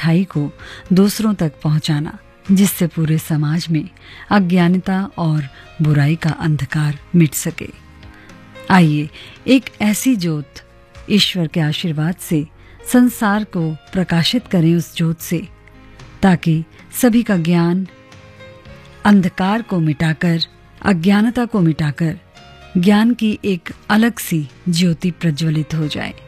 अच्छाई को दूसरों तक पहुंचाना, जिससे पूरे समाज में अज्ञानता और बुराई का अंधकार मिट सके। आइए एक ऐसी ज्योत ईश्वर के आशीर्वाद से संसार को प्रकाशित करें उस ज्योत से, ताकि सभी का ज्ञान अंधकार को मिटाकर, अज्ञानता को मिटाकर ज्ञान की एक अलग सी ज्योति प्रज्वलित हो जाए।